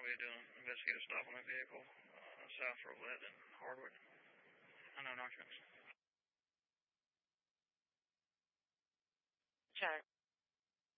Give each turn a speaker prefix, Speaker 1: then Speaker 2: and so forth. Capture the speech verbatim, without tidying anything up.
Speaker 1: we do an investigative stop on a vehicle, uh, south Roulette and Hardwick. Unknown occupants.
Speaker 2: Check.